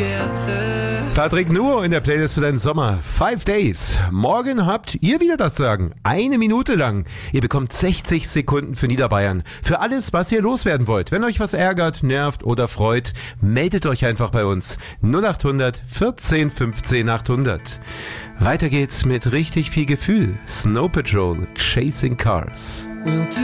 Patrick Nuo in der Playlist für deinen Sommer. 5 Days. Morgen habt ihr wieder das Sagen. 1 Minute lang. Ihr bekommt 60 Sekunden für Niederbayern. Für alles, was ihr loswerden wollt. Wenn euch was ärgert, nervt oder freut, meldet euch einfach bei uns. 0800 14 15 800. Weiter geht's mit richtig viel Gefühl. Snow Patrol, Chasing Cars.